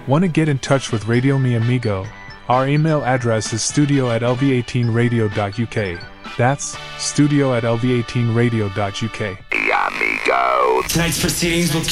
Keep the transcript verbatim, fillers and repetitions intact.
Want to get in touch with Radio Mi Amigo? Our email address is studio at l v eighteen radio dot u k. That's studio at l v eighteen radio dot u k. Amigo. Tonight's proceedings will